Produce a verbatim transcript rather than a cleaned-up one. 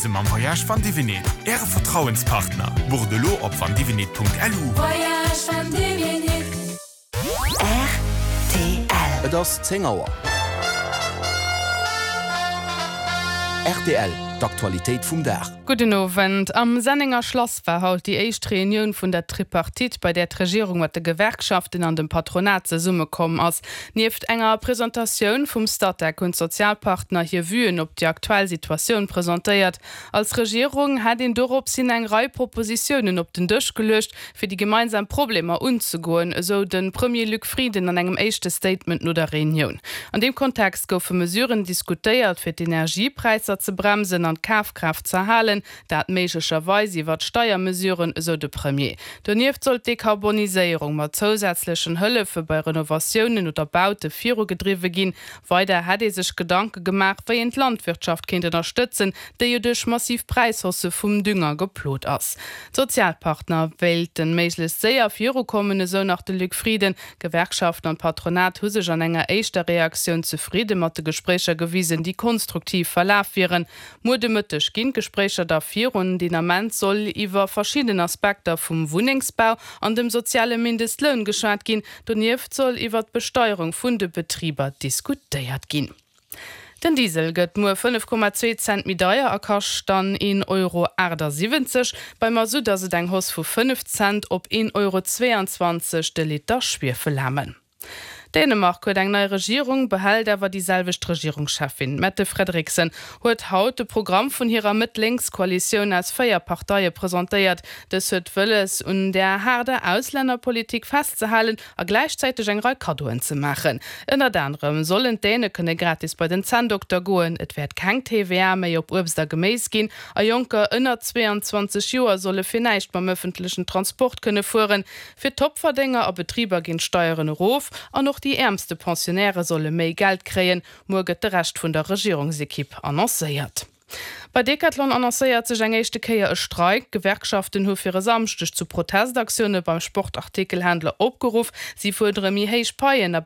Zum am Voyage van Divinet, Ihre Vertrauenspartner. Bordelot op van divinet punkt l u. Voyage van Divinet. R T L. Das Zengauer. R T L, d'Aktualität vum Dach. Guten Abend. Am Senninger Schloss war haut die erste Reunion von der Tripartit, bei der die Regierung mit den Gewerkschaften an dem Patronat zur Summe kommen ist. Neben enger Präsentation vom Stadtdeck und Sozialpartner hier wühen, ob die aktuelle Situation präsentiert. Als Regierung hat in Dorop sind eine Reihe Propositionen auf den Tisch gelöscht, für die gemeinsamen Probleme umzugehen, so den Premier Luc Frieden an einem ersten Statement nur der Reunion. An dem Kontext goufen Mesuren diskutiert, für die Energiepreise zu bremsen und Kaufkraft zu erhalten, dat méigerweise iwwer Steuermesuren so de Premier. Donieft soll Dekarbonisierung mat zusätzlichen Hëllefe bei Renovationen oder Baute Viro gedriwe gin, weiter hat er sich Gedanke gemacht, wie ent Landwirtschaft kind unterstützen, de duch massiv Preishosse vum Dünger geplot ass. Sozialpartner wählten meesles sehr Viro kommende so nach de Luc Frieden, Gewerkschaften und Patronat husech an enger eischter Reaktion zufrieden mat de Gesprächer gewiesen, die konstruktiv verlaf wären. Mudemëttech gin Gesprächer dafür und Dynament soll iwwer verschiedene Aspekte vom Wohnungsbau an dem soziale Mindestlohn geschwat gin, donieft soll iwwer Besteuerung vun de Betrieber diskutiert gin. Den Diesel gëtt nur fünf Komma zwei Cent mit Deier erkascht dann in Euro siebzig, beim Masud se eng Hos vu fünf Cent op ein Euro zweiundzwanzig de Liter Schwier verlammen. Dänemark huet eng neue Regierung behält awer dieselbe Regierungschefin. Mette Frederiksen huet haut de Programm vun ihrer Mitlinkskoalition als Feierparteie präsentiert. Das huet wëlles und der harde Ausländerpolitik festzuhalen a gleichzeitig eng Rekadoen zu machen. Inner anderem sollen Däne könne gratis bei den Zahndoktor goen, et werd kein T V R méi op Obster gemäß gin, a Junker ënner zweiundzwanzig Joer solle vielleicht beim öffentlichen Transport könne fuhren. Für Topverdinger a Betrieber gin Steuern Rof an noch die ärmste Pensionäre solle méi Geld kreen, morget de Rest vun der Regierungsequipe annoncéiert. Bei Decathlon annoncéiert sech eng echte Keier e Streik. Gewerkschaften hu fir samstech zu Protestaktionune beim Sportartikelhändler opgeruf. Sie fudre mi héich Paien a